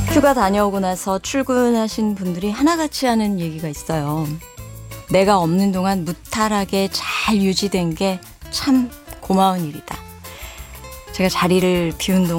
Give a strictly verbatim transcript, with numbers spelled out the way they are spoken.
휴가 다녀오고 나서 출근하신 분들이 하나같이 하는 얘기가 있어요. 내가 없는 동안 무탈하게 잘 유지된 게 참 고마운 일이다. 제가 자리를 비운 동안